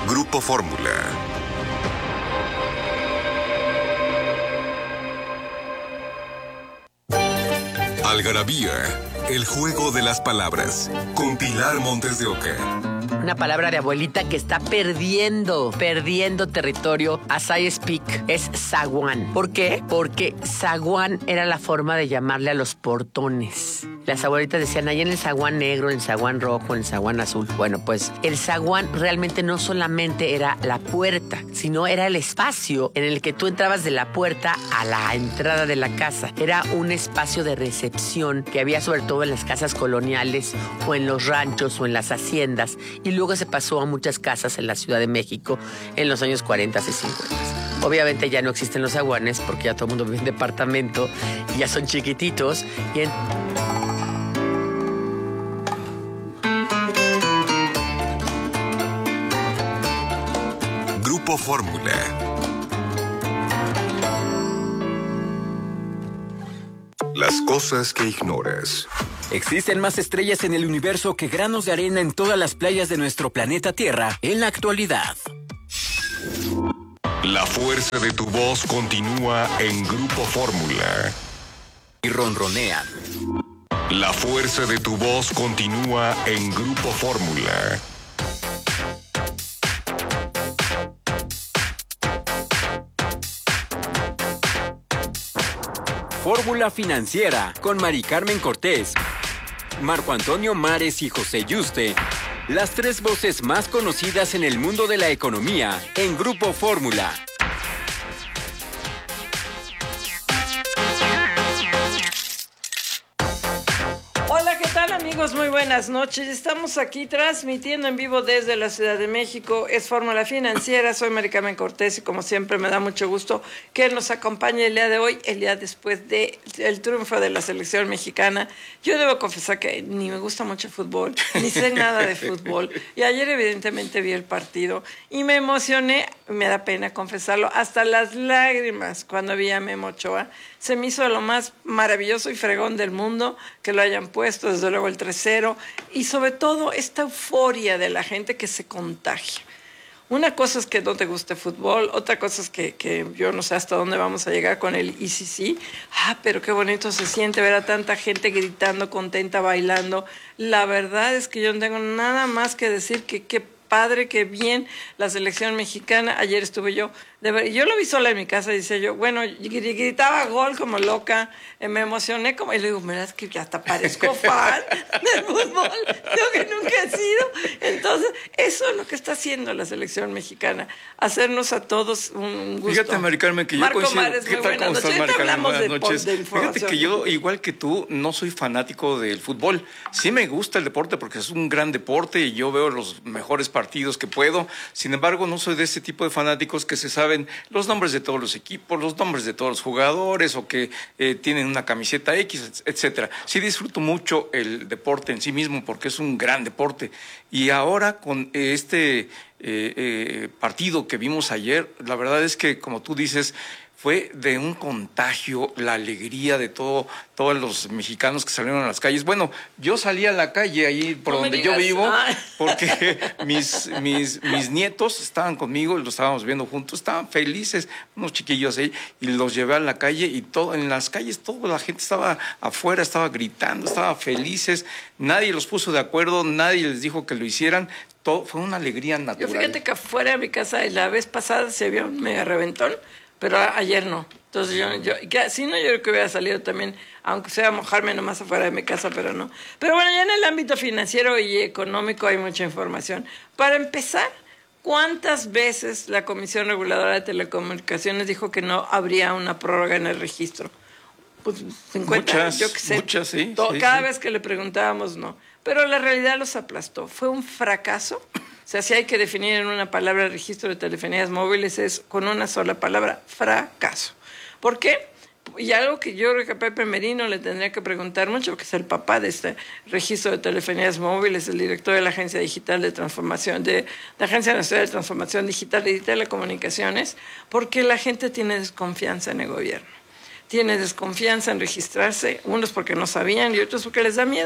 Grupo Fórmula. Algarabía, el juego de las palabras, con Pilar Montes de Oca. Una palabra de abuelita que está perdiendo territorio as I speak es zaguán. ¿Por qué? Porque zaguán era la forma de llamarle a los portones. Las abuelitas decían, ahí en el zaguán negro, en el zaguán rojo, en el zaguán azul. Bueno, pues el zaguán realmente no solamente era la puerta, sino era el espacio en el que tú entrabas de la puerta a la entrada de la casa. Era un espacio de recepción que había sobre todo en las casas coloniales o en los ranchos o en las haciendas. Y luego se pasó a muchas casas en la Ciudad de México en los años 40 y 50. Obviamente ya no existen los zaguanes porque ya todo el mundo vive en departamento y ya son chiquititos. Grupo Fórmula. Las cosas que ignoras. Existen más estrellas en el universo que granos de arena en todas las playas de nuestro planeta Tierra en la actualidad. La fuerza de tu voz continúa en Grupo Fórmula. Y ronronean. La fuerza de tu voz continúa en Grupo Fórmula. Fórmula Financiera con Mari Carmen Cortés, Marco Antonio Mares y José Yuste. Las tres voces más conocidas en el mundo de la economía en Grupo Fórmula. Hola, ¿qué tal, amigos? Muy buenas noches. Estamos aquí transmitiendo en vivo desde la Ciudad de México. Es Fórmula Financiera. Soy Mari Carmen Cortés y como siempre me da mucho gusto que nos acompañe el día de hoy, el día después del triunfo de la selección mexicana. Yo debo confesar que ni me gusta mucho el fútbol, ni sé nada de fútbol. Y ayer evidentemente vi el partido y me emocioné, me da pena confesarlo, hasta las lágrimas cuando vi a Memo Ochoa. Se me hizo lo más maravilloso y fregón del mundo que lo hayan puesto, desde luego el 3-0, y sobre todo esta euforia de la gente que se contagia. Una cosa es que no te guste fútbol, otra cosa es que yo no sé hasta dónde vamos a llegar con el ICC. Pero qué bonito se siente ver a tanta gente gritando, contenta, bailando. La verdad es que yo no tengo nada más que decir que qué padre, qué bien la selección mexicana. Ayer estuve yo lo vi sola en mi casa, dice yo, bueno, gritaba gol como loca, me emocioné como, y le digo, mira, es que ya hasta parezco fan del fútbol, lo que nunca he sido. Entonces, eso es lo que está haciendo la selección mexicana, hacernos a todos un gusto. Fíjate, Mari Carmen, que yo Marco coincido. Mares, ¿Qué tal? buenas ¿Cómo estás, noches? Mari Carmen? Hablamos Buenas noches. de Fíjate que yo, igual que tú, no soy fanático del fútbol. Sí me gusta el deporte porque es un gran deporte y yo veo los mejores partidos que puedo. Sin embargo, no soy de ese tipo de fanáticos que se saben los nombres de todos los equipos, los nombres de todos los jugadores o que tienen una camiseta X, etcétera. Sí disfruto mucho el deporte en sí mismo porque es un gran deporte. Y ahora con este partido que vimos ayer, la verdad es que, como tú dices, fue de un contagio la alegría de todos los mexicanos que salieron a las calles. Bueno, yo salí a la calle ahí por donde yo vivo, porque mis nietos estaban conmigo, los estábamos viendo juntos, estaban felices, unos chiquillos ahí, y los llevé a la calle y en las calles toda la gente estaba afuera, estaba gritando, estaba felices, nadie los puso de acuerdo, nadie les dijo que lo hicieran. Todo fue una alegría natural. Yo fíjate que afuera de mi casa la vez pasada se vio un mega reventón, pero ayer no. Entonces yo creo que hubiera salido también, aunque sea a mojarme nomás afuera de mi casa, pero no. Pero bueno, ya en el ámbito financiero y económico hay mucha información. Para empezar, ¿cuántas veces la Comisión Reguladora de Telecomunicaciones dijo que no habría una prórroga en el registro? Pues 50, muchas, yo qué sé. Muchas, sí. Cada vez que le preguntábamos, no. Pero la realidad los aplastó. Fue un fracaso. O sea, si hay que definir en una palabra el registro de telefonías móviles es con una sola palabra, fracaso. ¿Por qué? Y algo que yo creo que a Pepe Merino le tendría que preguntar mucho, porque es el papá de este registro de telefonías móviles, el director de la Agencia Digital de Transformación, de la Agencia Nacional de Transformación Digital y de Telecomunicaciones, porque la gente tiene desconfianza en el gobierno. Tiene desconfianza en registrarse, unos porque no sabían y otros porque les da miedo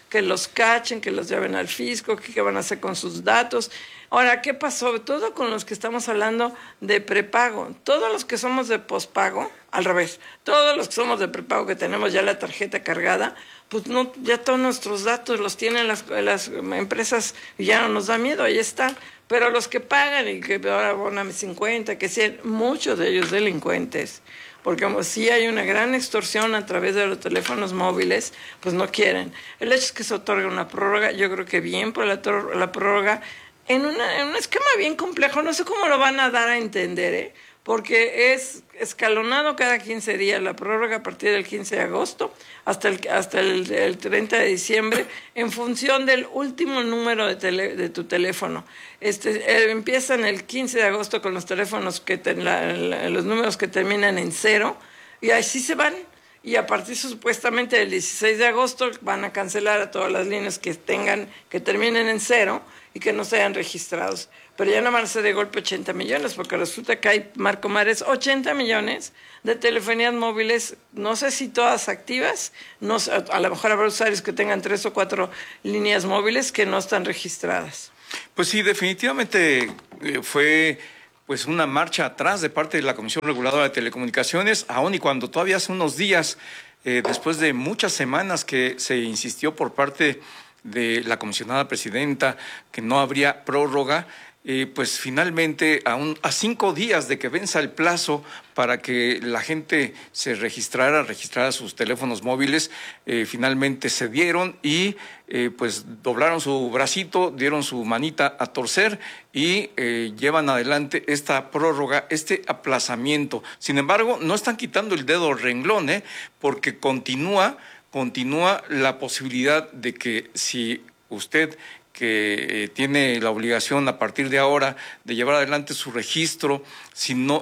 que los cachen, que los lleven al fisco, que qué van a hacer con sus datos. Ahora, ¿qué pasó? Todo con los que estamos hablando de prepago. Todos los que somos de pospago, al revés, todos los que somos de prepago, que tenemos ya la tarjeta cargada, pues no, ya todos nuestros datos los tienen las empresas y ya no nos da miedo, ahí están. Pero los que pagan y que ahora abonan 50, que sean muchos de ellos delincuentes, porque como sí hay una gran extorsión a través de los teléfonos móviles, pues no quieren. El hecho es que se otorga una prórroga, yo creo que bien por la prórroga, en un esquema bien complejo, no sé cómo lo van a dar a entender, porque es escalonado cada 15 días la prórroga a partir del 15 de agosto hasta el 30 de diciembre, en función del último número de tu teléfono. Empiezan el 15 de agosto con los teléfonos los números que terminan en 0, y así se van. Y a partir supuestamente del 16 de agosto van a cancelar a todas las líneas que terminen en 0 y que no sean registrados. Pero ya no van a ser de golpe 80 millones, porque resulta que hay, Marco Mares, 80 millones de telefonías móviles, no sé si todas activas, no sé, a lo mejor habrá usuarios que tengan 3 o 4 líneas móviles que no están registradas. Pues sí, definitivamente fue pues una marcha atrás de parte de la Comisión Reguladora de Telecomunicaciones, aun y cuando todavía hace unos días, después de muchas semanas que se insistió por parte de la comisionada presidenta que no habría prórroga, pues finalmente a 5 días de que venza el plazo para que la gente se registrara sus teléfonos móviles, finalmente cedieron y pues doblaron su bracito, dieron su manita a torcer y llevan adelante esta prórroga, este aplazamiento. Sin embargo, no están quitando el dedo al renglón, porque continúa la posibilidad de que si usted que tiene la obligación a partir de ahora de llevar adelante su registro, si no,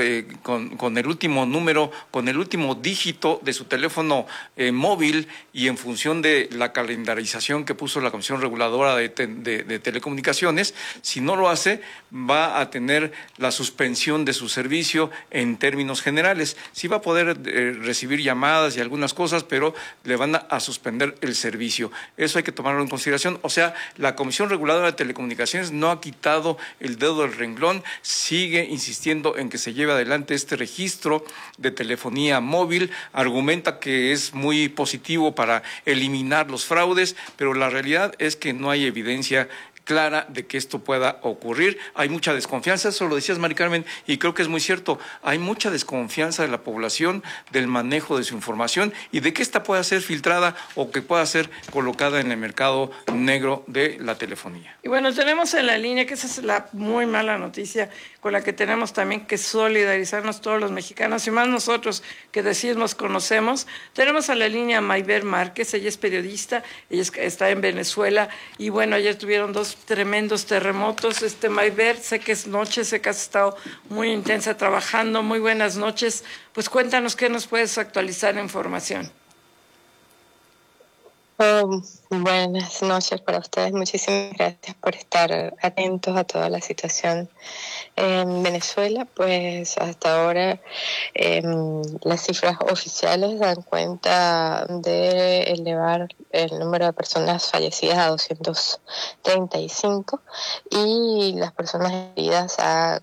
con el último número, con el último dígito de su teléfono móvil, y en función de la calendarización que puso la Comisión Reguladora de Telecomunicaciones, si no lo hace, va a tener la suspensión de su servicio en términos generales. Sí va a poder recibir llamadas y algunas cosas, pero le van a suspender el servicio. Eso hay que tomarlo en consideración. O sea, la Comisión Reguladora de Telecomunicaciones no ha quitado el dedo del renglón, sigue insistiendo en que se lleve adelante este registro de telefonía móvil, argumenta que es muy positivo para eliminar los fraudes, pero la realidad es que no hay evidencia clara de que esto pueda ocurrir. Hay mucha desconfianza, eso lo decías, Mari Carmen, y creo que es muy cierto. Hay mucha desconfianza de la población del manejo de su información y de que esta pueda ser filtrada o que pueda ser colocada en el mercado negro de la telefonía. Y bueno, tenemos en la línea, que esa es la muy mala noticia con la que tenemos también que solidarizarnos todos los mexicanos y más nosotros que decimos conocemos. Tenemos a la línea a Mayber Márquez, ella es periodista, ella está en Venezuela y bueno, ayer tuvieron 2 tremendos terremotos. Mayber, sé que es noche, sé que has estado muy intensa trabajando. Muy buenas noches. Pues cuéntanos qué nos puedes actualizar en información. Buenas noches para ustedes. Muchísimas gracias por estar atentos a toda la situación en Venezuela. Pues hasta ahora las cifras oficiales dan cuenta de elevar el número de personas fallecidas a 235 y las personas heridas a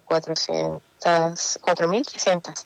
4.300.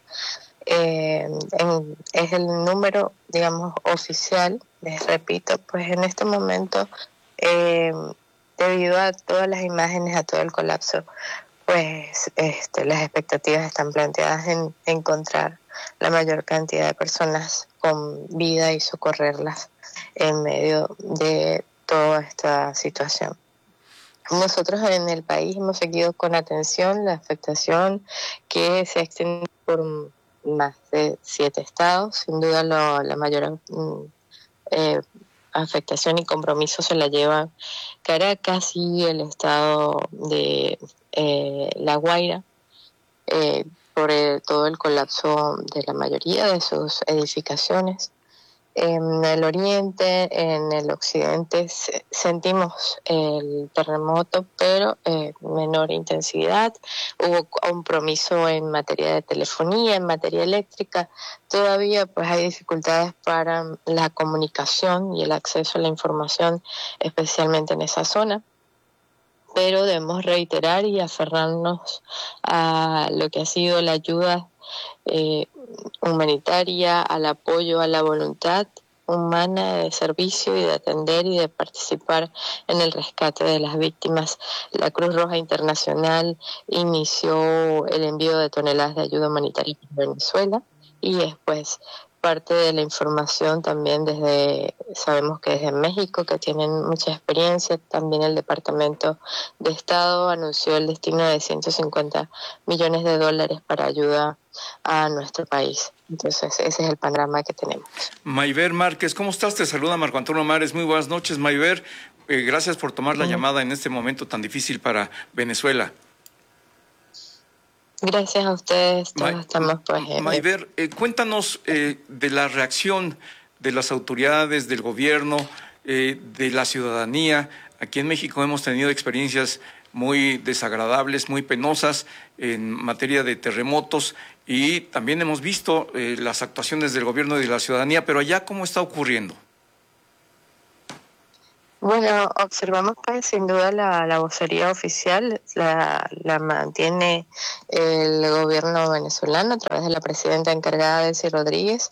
Es el número, digamos, oficial. Les repito, pues en este momento, debido a todas las imágenes, a todo el colapso, pues las expectativas están planteadas en encontrar la mayor cantidad de personas con vida y socorrerlas en medio de toda esta situación. Nosotros en el país hemos seguido con atención la afectación que se ha extendido por más de 7 estados. Sin duda la mayor afectación y compromiso se la llevan Caracas y el estado de La Guaira, por todo el colapso de la mayoría de sus edificaciones. En el oriente, en el occidente sentimos el terremoto, pero menor intensidad. Hubo compromiso en materia de telefonía, en materia eléctrica. Todavía pues hay dificultades para la comunicación y el acceso a la información, especialmente en esa zona. Pero debemos reiterar y aferrarnos a lo que ha sido la ayuda humanitaria, al apoyo, a la voluntad humana de servicio y de atender y de participar en el rescate de las víctimas. La Cruz Roja Internacional inició el envío de toneladas de ayuda humanitaria para Venezuela y después parte de la información también sabemos que desde México, que tienen mucha experiencia, también el Departamento de Estado anunció el destino de $150 millones para ayuda a nuestro país. Entonces, ese es el panorama que tenemos. Mayver Márquez, ¿cómo estás? Te saluda Marco Antonio Mares. Muy buenas noches, Mayver. Gracias por tomar la llamada en este momento tan difícil para Venezuela. Gracias a ustedes, todos estamos Mayver, cuéntanos de la reacción de las autoridades, del gobierno, de la ciudadanía. Aquí en México hemos tenido experiencias muy desagradables, muy penosas en materia de terremotos y también hemos visto las actuaciones del gobierno y de la ciudadanía, pero allá, ¿cómo está ocurriendo? Bueno, observamos que sin duda la vocería oficial la mantiene el gobierno venezolano a través de la presidenta encargada, Delcy Rodríguez.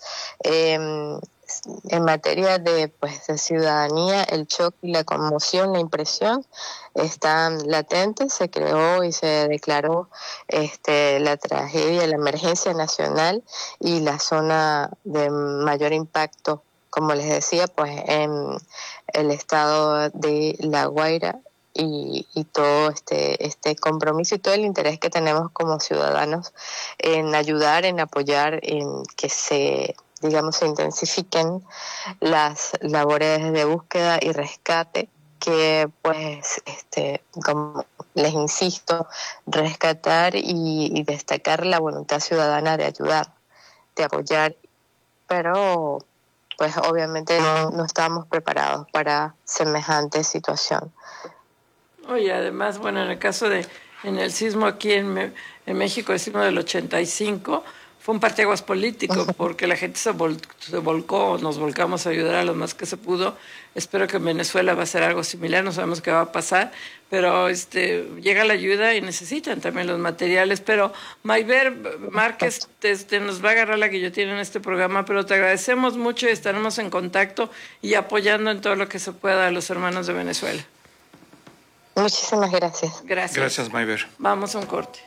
En materia de ciudadanía, el shock y la conmoción, la impresión están latentes. Se creó y se declaró la tragedia, la emergencia nacional y la zona de mayor impacto, como les decía, en el estado de La Guaira y todo este compromiso y todo el interés que tenemos como ciudadanos en ayudar, en apoyar, en que se intensifiquen las labores de búsqueda y rescate, que como les insisto, rescatar y destacar la voluntad ciudadana de ayudar, de apoyar, pero obviamente no estábamos preparados para semejante situación. Oye, además, en el caso en el sismo aquí en México, el sismo del 85, fue un parteaguas político, porque la gente se volcó, nos volcamos a ayudar a lo más que se pudo. Espero que en Venezuela va a ser algo similar, no sabemos qué va a pasar, pero llega la ayuda y necesitan también los materiales. Pero Mayver Márquez nos va a agarrar la guillotina en este programa, pero te agradecemos mucho y estaremos en contacto y apoyando en todo lo que se pueda a los hermanos de Venezuela. Muchísimas gracias. Gracias, Mayver. Vamos a un corte.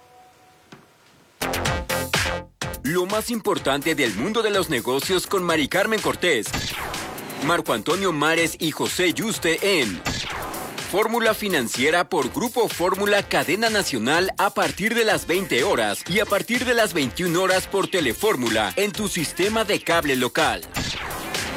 Lo más importante del mundo de los negocios con Mari Carmen Cortés, Marco Antonio Mares y José Yuste en Fórmula Financiera por Grupo Fórmula Cadena Nacional a partir de las 20 horas y a partir de las 21 horas por Telefórmula en tu sistema de cable local.